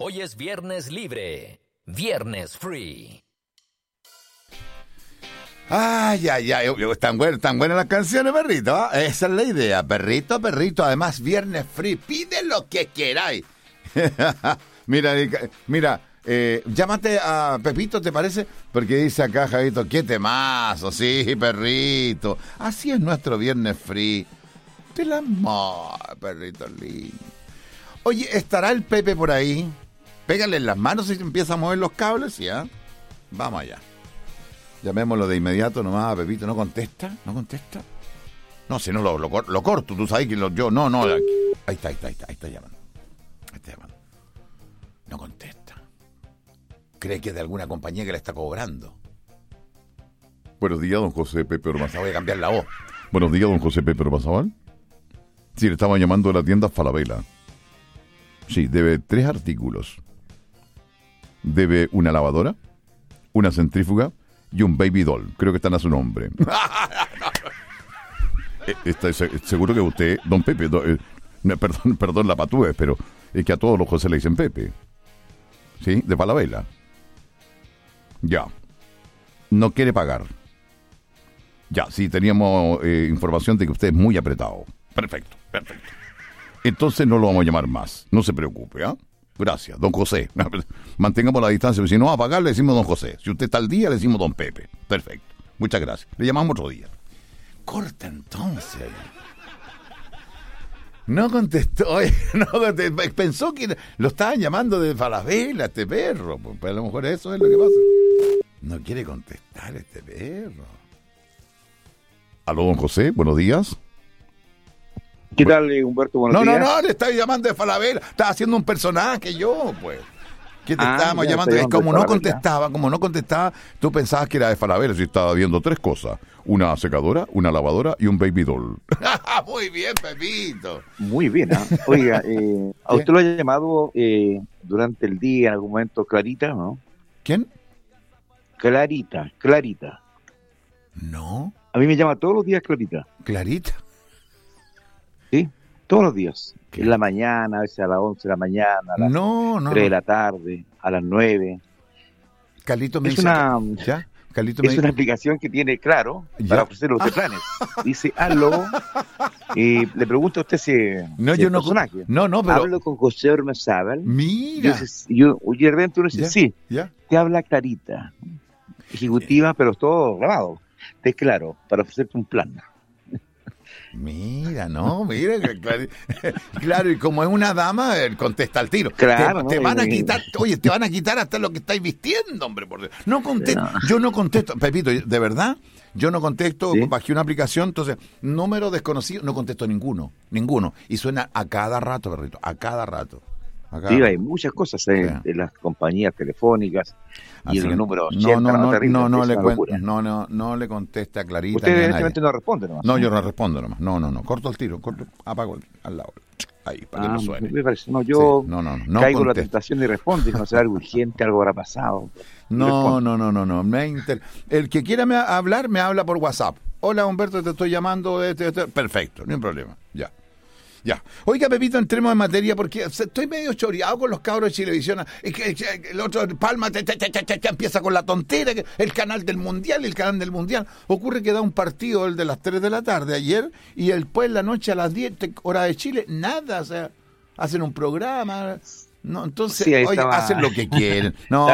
Hoy es viernes libre, viernes free. Ay, están buenas las canciones, perrito, ¿eh? Esa es la idea, perrito. Además, viernes free, pide lo que queráis. Mira, llámate a Pepito, ¿te parece? Porque dice acá, Javito, qué temazo, sí, perrito. Así es nuestro viernes free. Te la amor, perrito lindo. Oye, ¿estará el Pepe por ahí? Pégale en las manos y empieza a mover los cables, ¿ya? Vamos allá. Llamémoslo de inmediato nomás a Pepito. ¿No contesta? No, si no lo corto, tú sabes que yo... No, ahí está llamando. No contesta. Cree que es de alguna compañía que le está cobrando. Buenos días, don José Pepe Ormazábal. Voy a cambiar la voz. Buenos días, don José Pepe Ormazábal. Sí, le estaba llamando de la tienda Falabella. Sí, debe 3 artículos. Debe una lavadora, una centrífuga y un baby doll. Creo que están a su nombre. Seguro que usted, don Pepe, perdón la patúe, pero es que a todos los José le dicen Pepe. ¿Sí? De Falabella. Ya. No quiere pagar. Ya, sí, teníamos información de que usted es muy apretado. Perfecto. Entonces no lo vamos a llamar más. No se preocupe, ¿ah? Gracias, don José. Mantengamos la distancia. Si no va a pagar, le decimos don José. Si usted está al día, le decimos don Pepe. Perfecto. Muchas gracias. Le llamamos otro día. Corta entonces. No contestó. Pensó que lo estaban llamando de Falabella, este perro. Pues a lo mejor eso es lo que pasa. No quiere contestar este perro. Aló, don José, buenos días. ¿Qué tal, Humberto? Buenos días. No, le estaba llamando de Falabella. Estaba haciendo un personaje yo, pues. ¿Qué te estábamos llamando? Como no contestaba, tú pensabas que era de Falabella. Si estaba viendo 3 cosas. Una secadora, una lavadora y un baby doll. Muy bien, Pepito. Muy bien, ¿eh? Oiga, a usted lo ha llamado durante el día, en algún momento, Clarita, ¿no? ¿Quién? Clarita. No. A mí me llama todos los días Clarita. ¿Clarita? Sí, todos los días. ¿Qué? En la mañana, a veces a las 11 de la mañana, a las 3 de la tarde, a las 9. Calito me es dice una, ¿ya? Calito es una aplicación que tiene, claro, para ofrecer los planes. Dice, aló, y le pregunto a usted si no, si yo es no, personaje. No, pero... Hablo con José Ormazábal. Mira. Yo de repente uno dice, sí, ¿ya? Te habla Clarita, ejecutiva, pero es todo grabado. Te claro, para ofrecerte un plan. Mira, claro, y como es una dama, contesta al tiro. Claro, te van a quitar hasta lo que estáis vistiendo, hombre, por Dios. No contesto, yo no contesto, Pepito, de verdad, yo no contesto, bajé una aplicación, entonces, número desconocido, no contesto ninguno, y suena a cada rato, perrito, a cada rato. Sí, hay muchas cosas de las compañías telefónicas y en los números 80, no le contesta a Clarita. Usted evidentemente no responde nomás. No, yo no respondo nomás. No. Corto el tiro, apago al lado. Ahí, para que no suene. Me parece. No, yo caigo en la contesto. tentación y respondo. No será algo urgente, algo habrá pasado. No. El que quiera hablar, me habla por WhatsApp. Hola, Humberto, te estoy llamando. Perfecto, no hay problema. Ya. Oiga, Pepito, entremos en materia porque estoy medio choreado con los cabros de Chilevisión. El otro, Palma, empieza con la tontera, que el canal del Mundial. Ocurre que da un partido, el de las 3 de la tarde ayer, y después en la noche a las 10, hora de Chile, nada, o sea, hacen un programa. No, entonces, sí, hacen lo que quieren. No,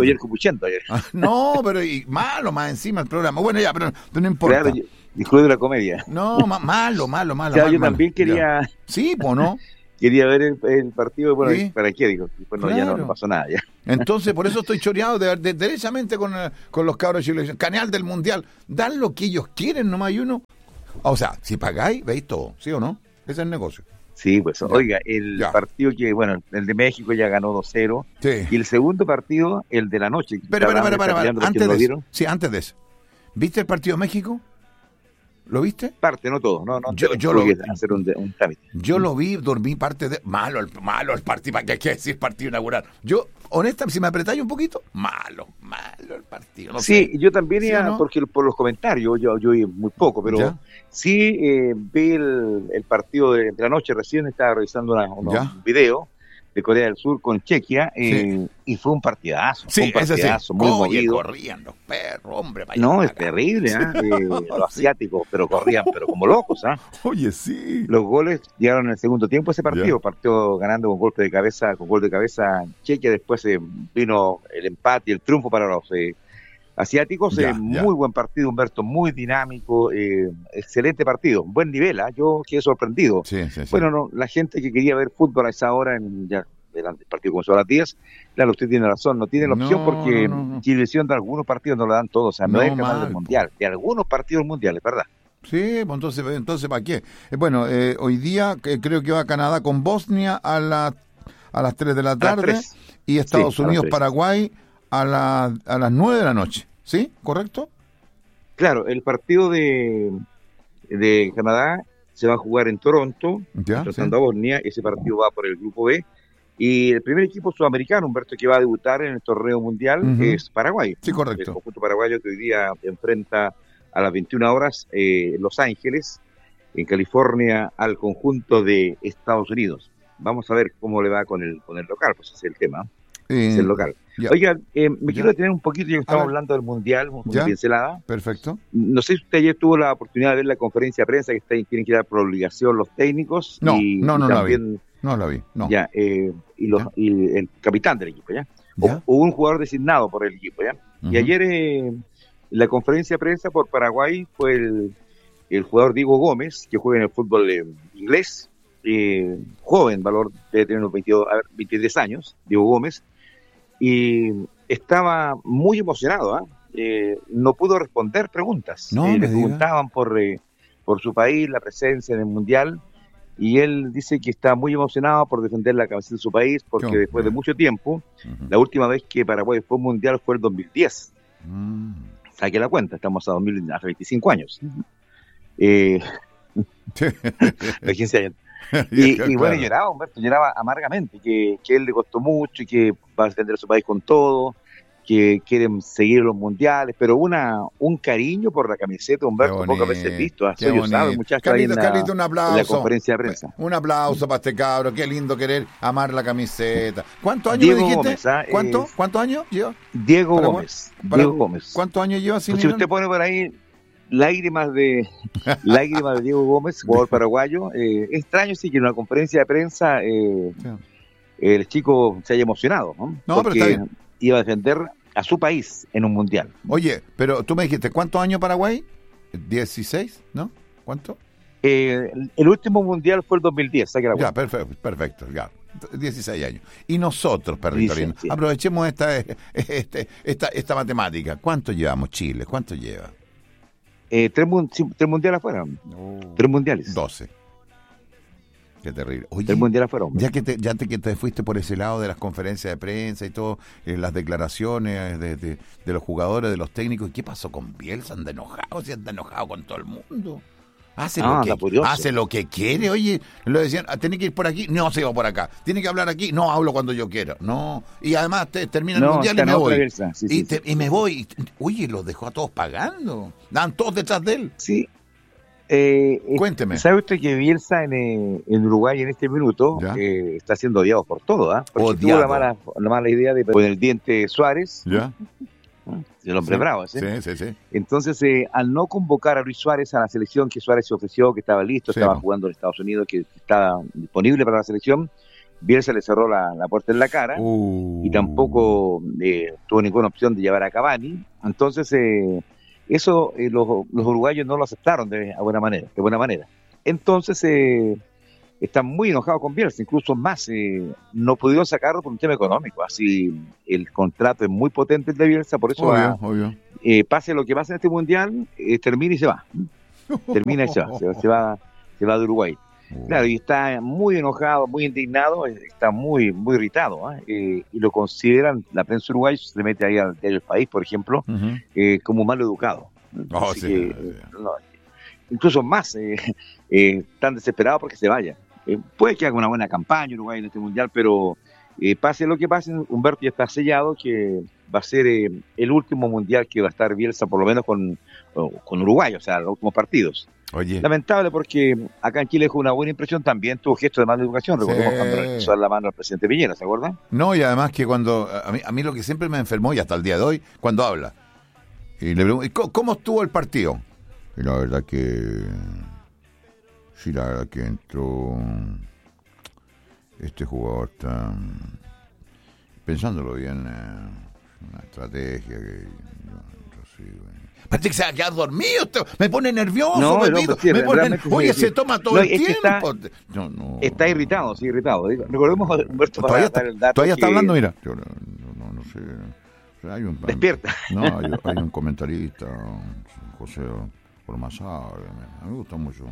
pero y malo más encima el programa. Bueno, ya, pero no importa. Claro, disfruto de la comedia. No, malo. Claro, yo también quería... Sí, pues, ¿no? Quería ver el partido, bueno, ¿sí? ¿Para qué? Digo, bueno, claro. Ya no pasó nada, ya. Entonces, por eso estoy choreado derechamente con los cabros chilenos. Canal del Mundial. Dan lo que ellos quieren, nomás hay uno. O sea, si pagáis, veis todo, ¿sí o no? Ese es el negocio. Sí, pues, ya. Oiga, partido que, bueno, el de México ya ganó 2-0. Sí. Y el segundo partido, el de la noche. Pero, antes de eso. ¿Viste el partido de México? ¿Lo viste? Parte, no todo. No, yo lo vi. Hacer un trámite. Yo lo vi, dormí parte de... Malo el partido, ¿para qué hay que decir partido inaugural? Yo, honestamente, si me apretáis un poquito, malo el partido. No sí, sé. yo también ¿sí, no? porque por los comentarios, yo vi muy poco, pero ¿ya? Sí vi el partido de la noche, recién estaba revisando unos videos de Corea del Sur con Chequia, y fue un partidazo. Sí, fue un partidazo muy movido. Corrían los perros, hombre. No, es terrible, los asiáticos, pero corrían, pero como locos, Oye, sí. Los goles llegaron en el segundo tiempo ese partido, Ya. partió ganando con gol de cabeza Chequia, después vino el empate y el triunfo para los asiáticos. Ya. Muy buen partido, Humberto, muy dinámico, excelente partido, buen nivel, yo quedé sorprendido. Sí. Bueno, no, la gente que quería ver fútbol a esa hora, ya delante el partido comenzó a las 10, claro, usted tiene razón, no tiene la opción porque no. Chilevisión de algunos partidos no lo dan todos, o sea, no es capaz mal, del mundial, de algunos partidos mundiales, ¿verdad? Sí, pues entonces ¿para qué? Bueno, hoy día creo que va Canadá con Bosnia a las 3 de la tarde y Estados Sí, a las Unidos, 3. Paraguay a las 9 de la noche. ¿Sí? ¿Correcto? Claro, el partido de Canadá se va a jugar en Toronto, tratando a Bosnia. Ese partido va por el grupo B. Y el primer equipo sudamericano, Humberto, que va a debutar en el torneo mundial es Paraguay. Sí, correcto. El conjunto paraguayo que hoy día enfrenta a las 21 horas Los Ángeles, en California, al conjunto de Estados Unidos. Vamos a ver cómo le va con el local, pues ese es el tema. Es el local. Ya. Oiga, me quiero detener un poquito, ya que estamos hablando del Mundial, una pincelada. Perfecto. No sé si usted ayer tuvo la oportunidad de ver la conferencia de prensa que tienen que dar por obligación los técnicos. No también, la vi. No. Ya, y el capitán del equipo, ¿ya? O un jugador designado por el equipo, ¿ya? Y ayer la conferencia de prensa por Paraguay fue el jugador Diego Gómez, que juega en el fútbol inglés, joven, valor de tener unos 23 años, Diego Gómez, y estaba muy emocionado, no pudo responder preguntas. Le preguntaban por su país, la presencia en el Mundial, y él dice que está muy emocionado por defender la camiseta de su país, porque después de mucho tiempo, la última vez que Paraguay fue Mundial fue el 2010. Saque la cuenta, estamos a 25 años. 15 años. Y bueno, lloraba, Humberto, lloraba amargamente, que él le costó mucho y que va a defender a su país con todo, que quieren seguir los mundiales, pero un cariño por la camiseta, Humberto, pocas veces visto. Soy sabe, muchachos, Carlito, un aplauso. En la conferencia de prensa. Un aplauso para este cabro, qué lindo querer amar la camiseta. ¿Cuántos años Diego me dijiste? Gómez, ¿Cuántos años lleva? Diego Gómez. Diego Gómez. ¿Cuántos años lleva sin Si usted pone por ahí lágrimas de Diego Gómez, jugador paraguayo, es extraño sí que en una conferencia de prensa el chico se haya emocionado, ¿no? No, porque pero está bien. Iba a defender a su país en un mundial. Oye, pero tú me dijiste, ¿cuántos años Paraguay? 16, ¿no? ¿Cuánto? El último mundial fue el 2010, saque la cuenta. Ya, perfecto, ya. 16 años. Y nosotros, perrito lindo, aprovechemos esta matemática. ¿Cuánto llevamos Chile? ¿Cuánto lleva? 3 mundiales afuera. 3 mundiales. 12. Qué terrible. Oye, 3 mundiales afuera. Ya que te fuiste por ese lado de las conferencias de prensa y todo, las declaraciones de los jugadores, de los técnicos, ¿qué pasó con Bielsa? Anda enojado con todo el mundo. Hace lo que quiere, oye, lo decían, tiene que ir por aquí, no se va por acá, tiene que hablar aquí, no hablo cuando yo quiero, no, y además termina el mundial y me voy, y me voy, oye, los dejó a todos pagando, dan todos detrás de él. Sí. Cuénteme. ¿Sabe usted que Bielsa en Uruguay en este minuto está siendo odiado por todo? Porque tuvo la mala idea de poner el diente Suárez. Ya. El hombre bravo, Sí. Entonces, al no convocar a Luis Suárez a la selección, que Suárez se ofreció, que estaba listo, estaba jugando en Estados Unidos, que estaba disponible para la selección, Bielsa le cerró la puerta en la cara y tampoco tuvo ninguna opción de llevar a Cavani. Entonces, eso los uruguayos no lo aceptaron de buena manera. Entonces, están muy enojados con Bielsa, incluso más, no pudieron sacarlo por un tema económico, así el contrato es muy potente el de Bielsa, por eso obvio. Pase lo que pase en este mundial, termina y se va. Se va de Uruguay. Claro, y está muy enojado, muy indignado, está muy irritado, y lo consideran, la prensa uruguaya se mete ahí al diario El País, por ejemplo, como mal educado. Incluso más, tan desesperado porque se vaya. Puede que haga una buena campaña Uruguay en este mundial, pero pase lo que pase, Humberto ya está sellado que va a ser el último mundial que va a estar Bielsa, por lo menos con Uruguay, o sea, los últimos partidos. Oye. Lamentable porque acá en Chile dejó una buena impresión, también tuvo gesto de mala educación, recordemos cuando le quiso dar la mano al presidente Piñera, ¿se acuerdan? No, y además que cuando, a mí lo que siempre me enfermó, y hasta el día de hoy, cuando habla, y le pregunto, ¿cómo estuvo el partido? Y la verdad que, sí, la verdad que entró, este jugador está, pensándolo bien, una estrategia que, parece que se va a quedar dormido, me pone nervioso, oye, se toma todo el tiempo. Está irritado, sí, irritado. Recordemos, Humberto, para dar el dato. Todavía está hablando, mira. Yo no sé. O sea, despierta. No, hay un comentarista, José Ormazábal, a mí me gusta mucho.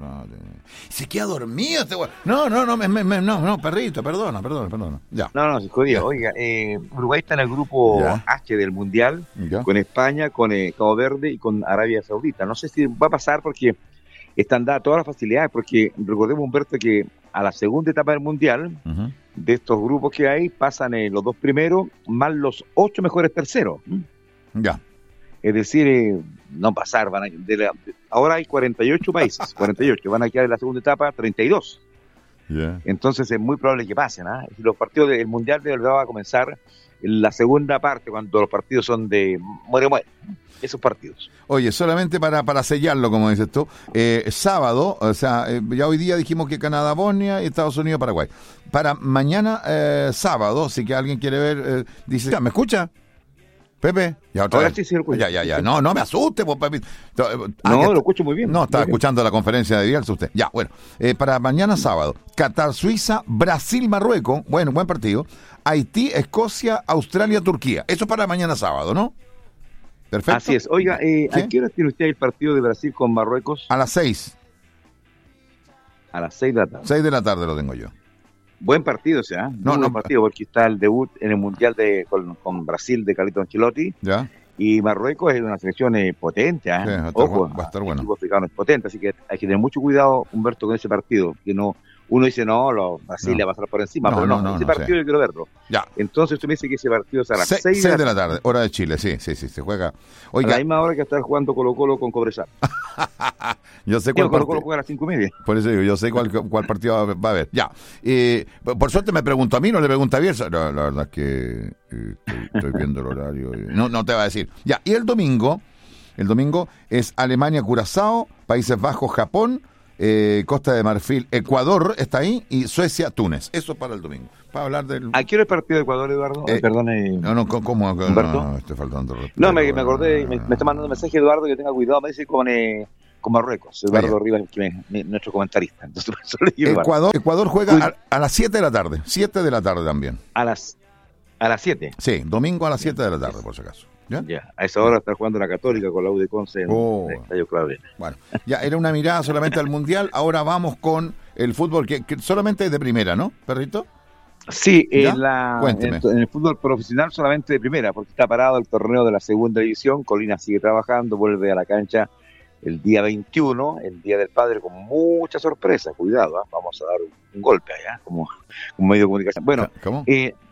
Se queda dormido este güey. No, perrito, perdona. Ya. No, se jodió. Oiga, Uruguay está en el grupo H del Mundial, con España, con Cabo Verde y con Arabia Saudita. No sé si va a pasar porque están dadas todas las facilidades, porque recordemos, Humberto, que a la segunda etapa del Mundial, de estos grupos que hay, pasan los 2 primeros, más los 8 mejores terceros. Ya. Es decir, no pasar, ahora hay 48 países, 48, van a quedar en la segunda etapa 32. Entonces es muy probable que pasen. Los partidos del Mundial de verdad va a comenzar en la segunda parte, cuando los partidos son de muere, esos partidos. Oye, solamente para sellarlo, como dices tú, sábado, o sea, ya hoy día dijimos que Canadá, Bosnia y Estados Unidos, Paraguay. Para mañana, sábado, si que alguien quiere ver, dice, ¿me escucha? Pepe, ya otra vez. Sí, Ya. No me asuste, pues, Pepe. No, lo escucho muy bien. No, estaba escuchando la conferencia de Bielsa usted. Ya, bueno. Para mañana sábado, Qatar, Suiza, Brasil, Marruecos. Bueno, buen partido. Haití, Escocia, Australia, Turquía. Eso para mañana sábado, ¿no? Perfecto. Así es. Oiga, ¿a qué hora tiene usted el partido de Brasil con Marruecos? A las 6. A las 6 de la tarde. 6 de la tarde lo tengo yo. Buen partido, o sea, buen partido, porque está el debut en el Mundial con Brasil de Carlito Ancelotti. Ya. Y Marruecos es una selección potente, Sí, ojo, va a estar bueno. El equipo africano es potente, así que hay que tener mucho cuidado, Humberto, con ese partido, que no, uno dice, Brasil le va a pasar por encima, pero ese partido yo quiero verlo. Ya. Entonces usted me dice que ese partido es a las 6 de la tarde, hora de Chile, sí, se juega. Oiga, a la misma hora que estar jugando Colo-Colo con Cobresal. Yo sé cuál Colo-Colo juega a las 5:30. Por eso digo, yo sé cuál partido va a haber. Ya. Por suerte me pregunto a mí, no le pregunto a Bielsa. La verdad es que estoy viendo el horario. No te va a decir. Ya, y el domingo es Alemania, Curazao, Países Bajos, Japón, Costa de Marfil, Ecuador está ahí, y Suecia, Túnez. Eso para el domingo. Para hablar del... ¿A qué hora el partido de Ecuador, Eduardo? Perdone. ¿Cómo? ¿Humberto? No, estoy faltando respeto. No, me acordé, me está mandando un mensaje Eduardo que tenga cuidado, me dice con Marruecos. Eduardo Rivas, nuestro comentarista. Entonces, Ecuador juega a las 7 de la tarde. 7 de la tarde también. ¿A las 7? Sí, domingo a las 7 de la tarde, por si acaso. ¿Ya? A esa hora está jugando la Católica con la U de Conce en el Estadio Claudio. Bueno, ya era una mirada solamente al Mundial. Ahora vamos con el fútbol, que solamente es de primera, ¿no, perrito? Sí, en el fútbol profesional solamente de primera, porque está parado el torneo de la segunda división. Colina sigue trabajando, vuelve a la cancha el día 21, el Día del Padre, con mucha sorpresa. Cuidado, vamos a dar un golpe allá, como medio de comunicación. Bueno, ¿cómo?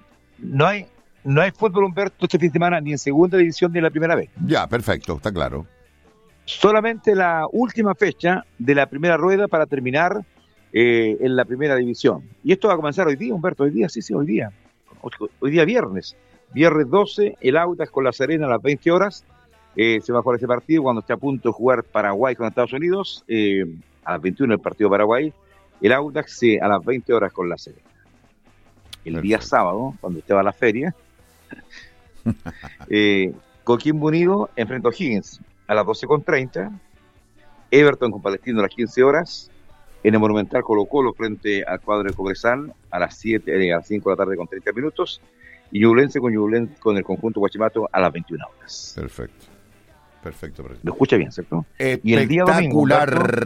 No hay fútbol, Humberto, este fin de semana, ni en segunda división ni en la primera vez. Ya, perfecto, está claro. Solamente la última fecha de la primera rueda para terminar en la primera división. Y esto va a comenzar hoy día, Humberto, hoy día viernes. Viernes 12, el Audax con La Serena a las 20 horas. Se va a jugar ese partido cuando esté a punto de jugar Paraguay con Estados Unidos. A las 21 el partido Paraguay. El Audax a las 20 horas con La Serena. El día sábado, cuando usted va a la feria, Coquimbo Unido enfrenta a O'Higgins a las 12:30, Everton con Palestino a las 15 horas, en el Monumental Colo-Colo frente al cuadro de Cobresal a las 5 de la tarde con 30 minutos, y Ñublense con el conjunto Guachimato a las 21 horas. Perfecto. ¿Me escucha bien, cierto? Espectacular.